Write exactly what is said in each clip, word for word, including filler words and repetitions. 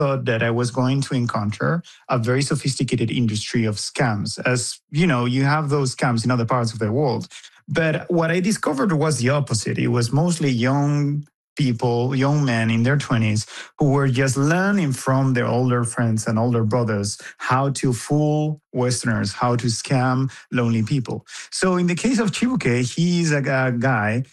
thought that I was going to encounter a very sophisticated industry of scams. As you know, you have those scams in other parts of the world. But what I discovered was the opposite. It was mostly young people, young men in their twenties, who were just learning from their older friends and older brothers how to fool Westerners, how to scam lonely people. So in the case of Chibuke, he's a, a guy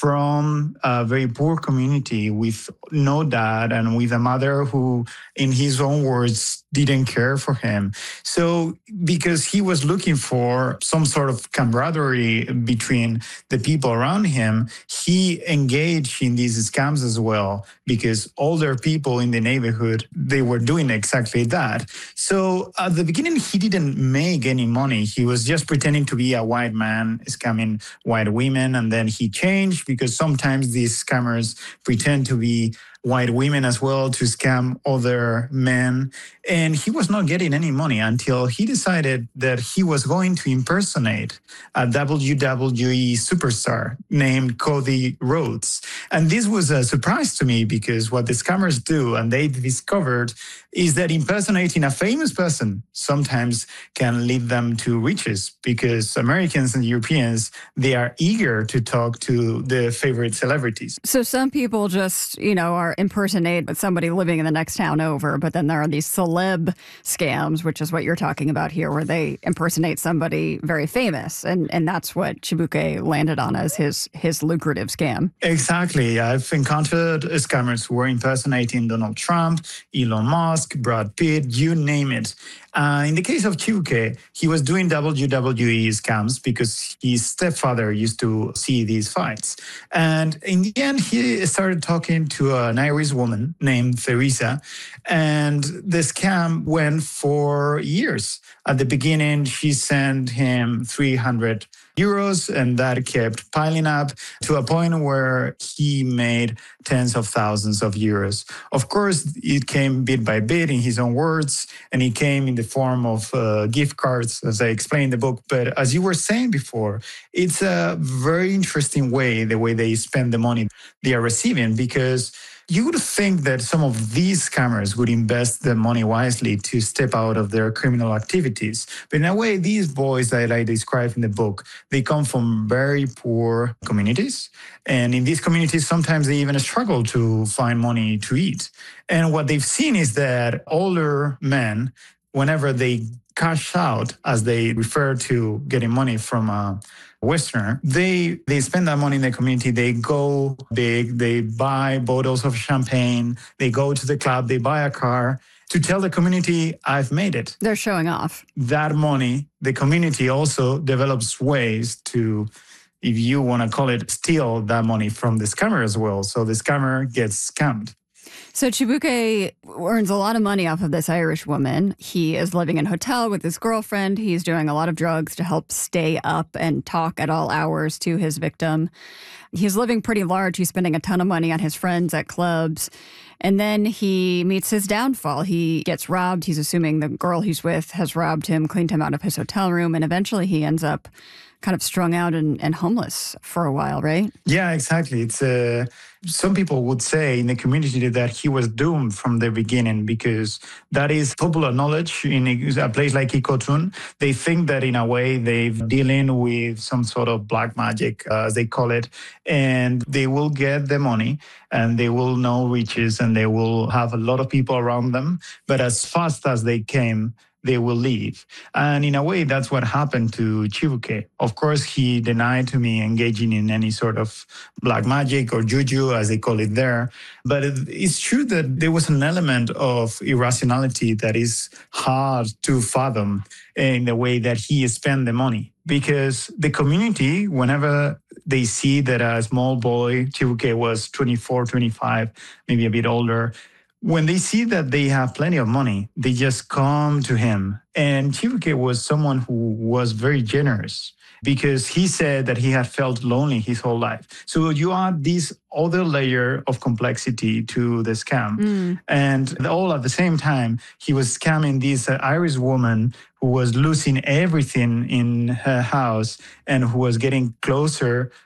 from a very poor community with no dad and with a mother who, in his own words, didn't care for him. So because he was looking for some sort of camaraderie between the people around him, he engaged in these scams as well, because older people in the neighborhood, they were doing exactly that. So at the beginning, he didn't make any money. He was just pretending to be a white man scamming white women. And then he changed, because sometimes these scammers pretend to be white women as well to scam other men. And he was not getting any money until he decided that he was going to impersonate a W W E superstar named Cody Rhodes. And this was a surprise to me, because what the scammers do, and they discovered, is that impersonating a famous person sometimes can lead them to riches, because Americans and Europeans, they are eager to talk to their favorite celebrities. So some people just, you know, are impersonate somebody living in the next town over, but then there are these celeb scams, which is what you're talking about here, where they impersonate somebody very famous. And, and that's what Chibuke landed on as his, his lucrative scam. Exactly. I've encountered scammers who were impersonating Donald Trump, Elon Musk, Brad Pitt, you name it. Uh, in the case of Chibuke, he was doing W W E scams because his stepfather used to see these fights. And in the end, he started talking to an Irish woman named Theresa, and the scam went for years. At the beginning, she sent him three hundred euros, and that kept piling up to a point where he made tens of thousands of euros. Of course, it came bit by bit in his own words, and it came in the form of uh, gift cards, as I explained in the book. But as you were saying before, it's a very interesting way, the way they spend the money they are receiving, because you would think that some of these scammers would invest their money wisely to step out of their criminal activities. But in a way, these boys that I describe in the book, they come from very poor communities. And in these communities, sometimes they even struggle to find money to eat. And what they've seen is that older men, whenever they cash out, as they refer to getting money from a Westerner, they they spend that money in the community. They go big, they buy bottles of champagne, they go to the club, they buy a car to tell the community, I've made it. They're showing off. That money, the community also develops ways to, if you want to call it, steal that money from the scammer as well. So the scammer gets scammed. So Chibuke earns a lot of money off of this Irish woman. He is living in a hotel with his girlfriend. He's doing a lot of drugs to help stay up and talk at all hours to his victim. He's living pretty large. He's spending a ton of money on his friends at clubs. And then he meets his downfall. He gets robbed. He's assuming the girl he's with has robbed him, cleaned him out of his hotel room, and eventually he ends up kind of strung out and, and homeless for a while, right? Yeah, exactly. It's uh, some people would say in the community that he was doomed from the beginning, because that is popular knowledge in a place like Ikotun. They think that in a way they're dealing with some sort of black magic, uh, as they call it, and they will get the money and they will know riches and they will have a lot of people around them. But as fast as they came, they will leave. And in a way, that's what happened to Chibuke. Of course, he denied to me engaging in any sort of black magic or juju, as they call it there. But it's true that there was an element of irrationality that is hard to fathom in the way that he spent the money. Because the community, whenever they see that a small boy, Chibuke was twenty-four, twenty-five, maybe a bit older, when they see that they have plenty of money, they just come to him. And Chibuke was someone who was very generous, because he said that he had felt lonely his whole life. So you add this other layer of complexity to the scam. Mm. And all at the same time, he was scamming this uh, Irish woman who was losing everything in her house and who was getting closer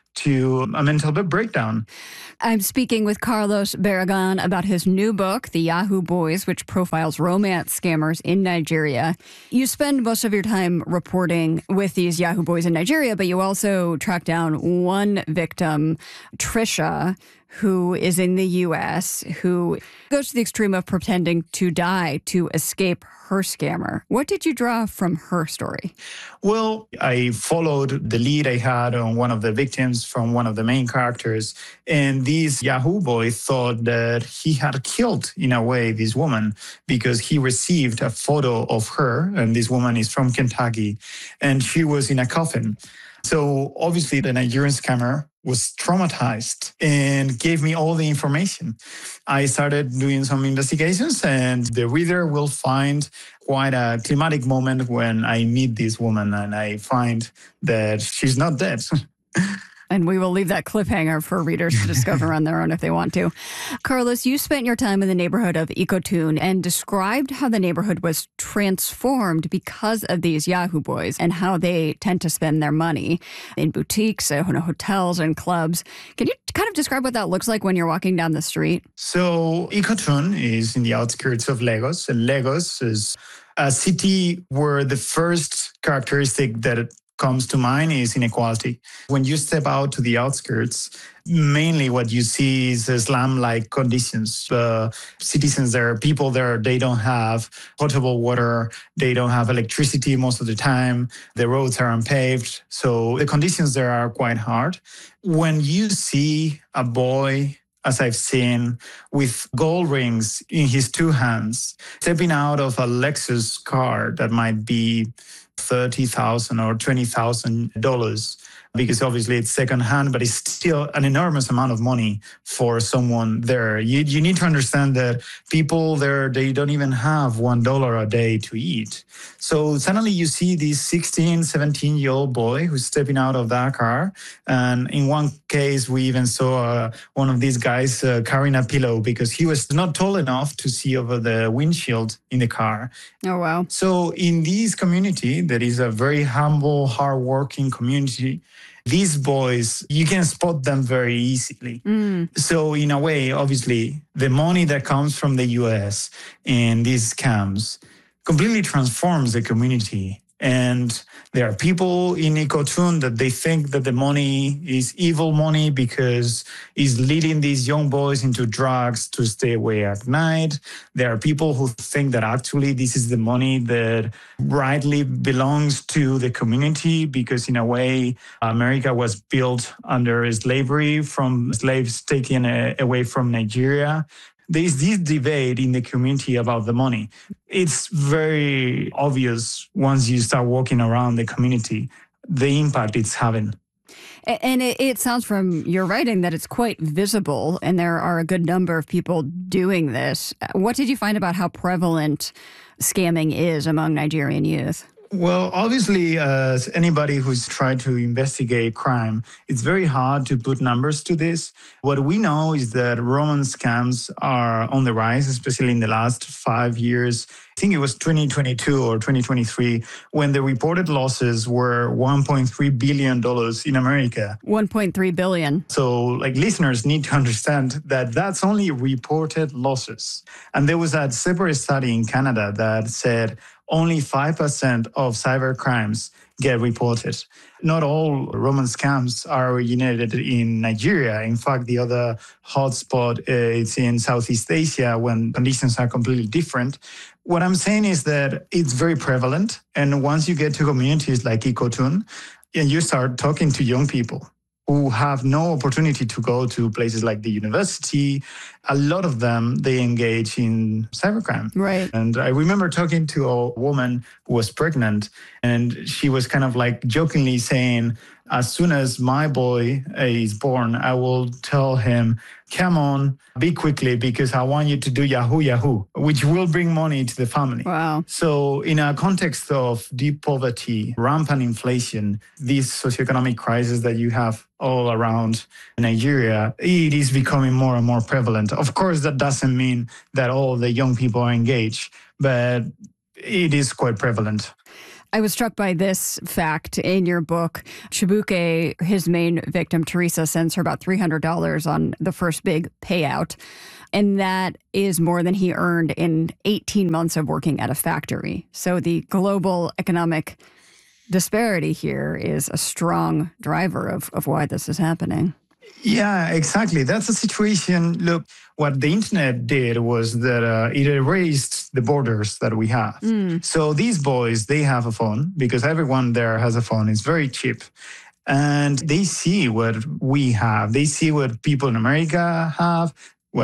to a mental breakdown. I'm speaking with Carlos Barragan about his new book, The Yahoo Boys, which profiles romance scammers in Nigeria. You spend most of your time reporting with these Yahoo Boys in Nigeria, but you also track down one victim, Trisha, who is in the U S, who goes to the extreme of pretending to die to escape her scammer. What did you draw from her story? Well, I followed the lead I had on one of the victims from one of the main characters. And this Yahoo boy thought that he had killed, in a way, this woman because he received a photo of her. And this woman is from Kentucky. And she was in a coffin. So obviously the Nigerian scammer was traumatized and gave me all the information. I started doing some investigations, and the reader will find quite a climatic moment when I meet this woman and I find that she's not dead. And we will leave that cliffhanger for readers to discover on their own if they want to. Carlos, you spent your time in the neighborhood of Ikotun and described how the neighborhood was transformed because of these Yahoo boys and how they tend to spend their money in boutiques, in hotels, and clubs. Can you kind of describe what that looks like when you're walking down the street? So Ikotun is in the outskirts of Lagos, and Lagos is a city where the first characteristic that it comes to mind is inequality. When you step out to the outskirts, mainly what you see is slum-like conditions. The citizens there, people there, they don't have potable water, they don't have electricity most of the time, the roads are unpaved, so the conditions there are quite hard. When you see a boy, as I've seen, with gold rings in his two hands, stepping out of a Lexus car that might be thirty thousand dollars or twenty thousand dollars, because obviously it's secondhand, but it's still an enormous amount of money for someone there. You, you need to understand that people there, they don't even have one dollar a day to eat. So suddenly you see this sixteen, seventeen-year-old boy who's stepping out of that car. And in one case, we even saw uh, one of these guys uh, carrying a pillow because he was not tall enough to see over the windshield in the car. Oh, wow. So in this community, that is a very humble, hardworking community, these boys, you can spot them very easily. Mm. So in a way, obviously, the money that comes from the U S in these scams completely transforms the community. And there are people in Ikotun that they think that the money is evil money because it's leading these young boys into drugs to stay away at night. There are people who think that actually this is the money that rightly belongs to the community because in a way, America was built under slavery from slaves taken away from Nigeria. There's this debate in the community about the money. It's very obvious once you start walking around the community, the impact it's having. And it, it sounds from your writing that it's quite visible, and there are a good number of people doing this. What did you find about how prevalent scamming is among Nigerian youth? Well, obviously, as anybody who's tried to investigate crime, it's very hard to put numbers to this. What we know is that romance scams are on the rise, especially in the last five years. I think it was twenty twenty-two or twenty twenty-three when the reported losses were one point three billion dollars in America. one point three billion dollars. So like listeners need to understand that that's only reported losses. And there was a separate study in Canada that said only five percent of cyber crimes get reported. Not all romance scams are originated in Nigeria. In fact, the other hotspot is in Southeast Asia when conditions are completely different. What I'm saying is that it's very prevalent. And once you get to communities like Ikotun, and you start talking to young people who have no opportunity to go to places like the university, a lot of them, they engage in cybercrime. Right. And I remember talking to a woman who was pregnant, and she was kind of like jokingly saying, as soon as my boy is born, I will tell him, come on, be quickly, because I want you to do Yahoo Yahoo, which will bring money to the family. Wow. So in a context of deep poverty, rampant inflation, this socioeconomic crisis that you have all around Nigeria, it is becoming more and more prevalent. Of course, that doesn't mean that all the young people are engaged, but it is quite prevalent. I was struck by this fact in your book. Chibuke, his main victim, Teresa, sends her about three hundred dollars on the first big payout. And that is more than he earned in eighteen months of working at a factory. So the global economic disparity here is a strong driver of, of why this is happening. Yeah, exactly. That's a situation. Look, what the internet did was that uh, it erased the borders that we have. Mm. So these boys, they have a phone because everyone there has a phone. It's very cheap. And they see what we have. They see what people in America have.